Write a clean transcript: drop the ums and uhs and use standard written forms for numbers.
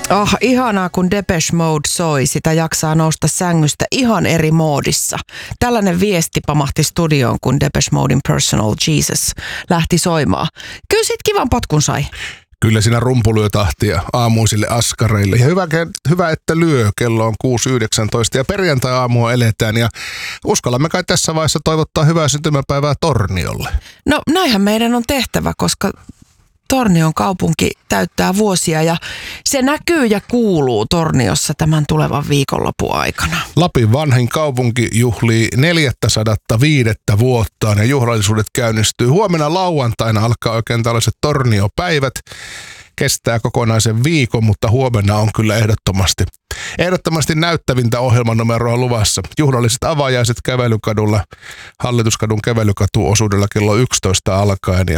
Ihanaa, kun Depeche Mode soi. Sitä jaksaa nousta sängystä ihan eri moodissa. Tällainen viesti pamahti studioon, kun Depeche Modein Personal Jesus lähti soimaan. Kyllä sit kivan potkun sai. Kyllä siinä rumpu lyö tahtia aamuisille askareille. Ja hyvä, että lyö. Kello on 6.19 ja perjantai-aamua eletään. Ja uskallamme kai tässä vaiheessa toivottaa hyvää syntymäpäivää Torniolle. No näinhän meidän on tehtävä, koska Tornion kaupunki täyttää vuosia ja se näkyy ja kuuluu Torniossa tämän tulevan viikonlopun aikana. Lapin vanhin kaupunki juhlii 405 vuottaan ja juhlallisuudet käynnistyy. Huomenna lauantaina alkaa oikein tällaiset Tornio-päivät. Kestää kokonaisen viikon, mutta huomenna on kyllä ehdottomasti näyttävintä ohjelmanumeroa luvassa. Juhlalliset avajaiset kävelykadulla, Hallituskadun kävelykatuosuudella kello 11 alkaen. Ja